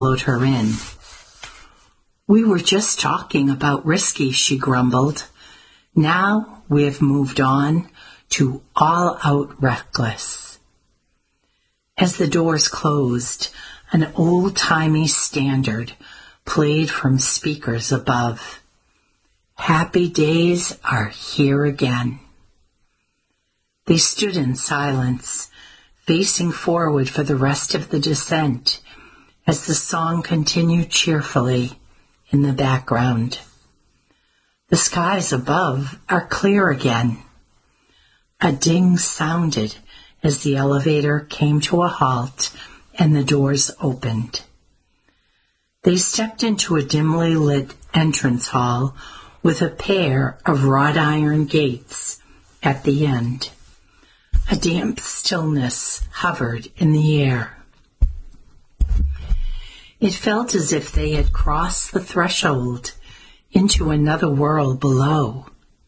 followed her in. "We were just talking about risky," she grumbled. "Now we have moved on to all-out reckless." As the doors closed, an old-timey standard played from speakers above. "Happy days are here again." They stood in silence, facing forward for the rest of the descent, as the song continued cheerfully in the background. "The skies above are clear again." A ding sounded as the elevator came to a halt and the doors opened. They stepped into a dimly lit entrance hall with a pair of wrought iron gates at the end. A damp stillness hovered in the air. It felt as if they had crossed the threshold into another world below.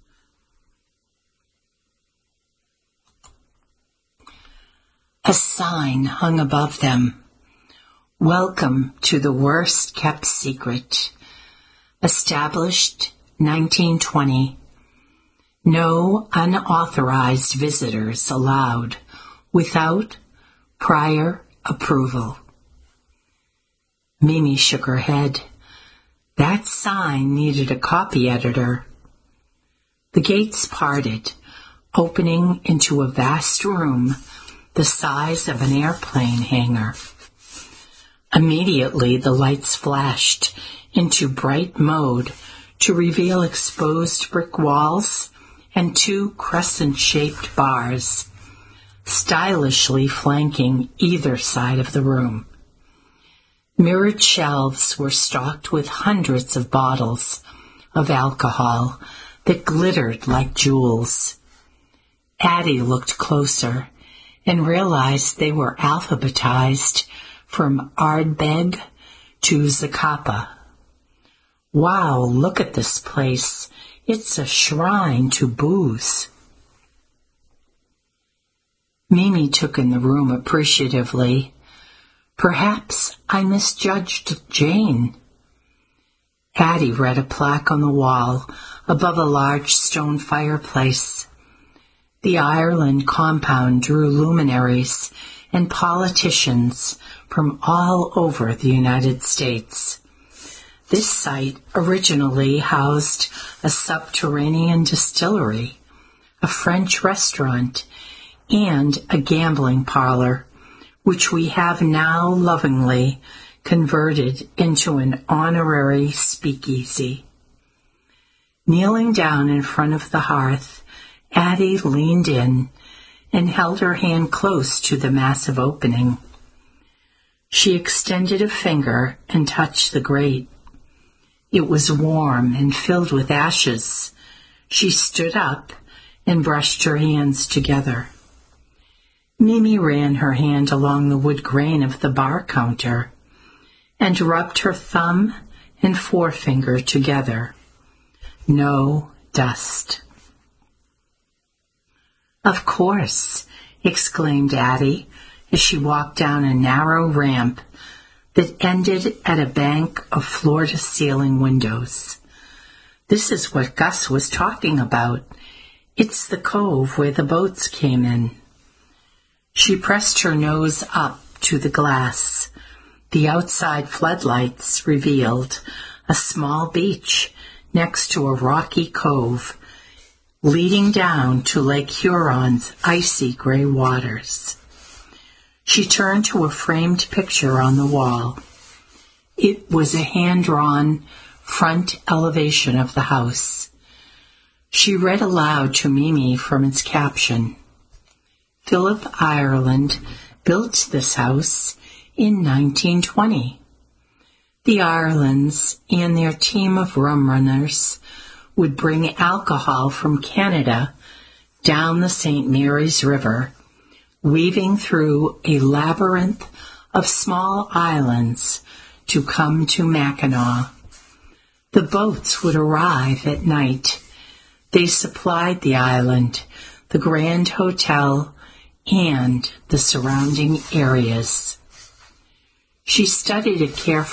A sign hung above them. "Welcome to the worst kept secret. Established 1920. No unauthorized visitors allowed without prior approval." Mimi shook her head. That sign needed a copy editor. The gates parted, opening into a vast room the size of an airplane hangar. Immediately the lights flashed into bright mode to reveal exposed brick walls and two crescent-shaped bars, stylishly flanking either side of the room. Mirrored shelves were stocked with hundreds of bottles of alcohol that glittered like jewels. Addie looked closer and realized they were alphabetized from Ardbeg to Zacapa. "Wow, look at this place. It's a shrine to booze." Mimi took in the room appreciatively. "Perhaps I misjudged Jane." Addie read a plaque on the wall above a large stone fireplace. The Ireland compound drew luminaries and politicians from all over the United States. This site originally housed a subterranean distillery, a French restaurant, and a gambling parlor, which we have now lovingly converted into an honorary speakeasy. Kneeling down in front of the hearth, Addie leaned in and held her hand close to the massive opening. She extended a finger and touched the grate. It was warm and filled with ashes. She stood up and brushed her hands together. Mimi ran her hand along the wood grain of the bar counter and rubbed her thumb and forefinger together. No dust. "Of course," exclaimed Addie as she walked down a narrow ramp that ended at a bank of floor-to-ceiling windows. "This is what Gus was talking about. It's the cove where the boats came in." She pressed her nose up to the glass. The outside floodlights revealed a small beach next to a rocky cove leading down to Lake Huron's icy gray waters. She turned to a framed picture on the wall. It was a hand-drawn front elevation of the house. She read aloud to Mimi from its caption. "Philip Ireland built this house in 1920. The Irelands and their team of rum runners would bring alcohol from Canada down the St. Mary's River, weaving through a labyrinth of small islands to come to Mackinac. The boats would arrive at night. They supplied the island, the Grand Hotel, and the surrounding areas." She studied it carefully.